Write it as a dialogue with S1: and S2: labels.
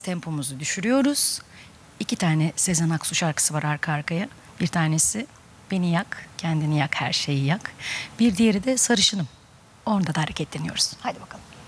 S1: Tempomuzu düşürüyoruz. 2 tane Sezen Aksu şarkısı var arka arkaya. Bir tanesi Beni Yak, Kendini Yak, Her Şeyi Yak. Bir diğeri de Sarışınım. Orada da hareketleniyoruz. Haydi bakalım.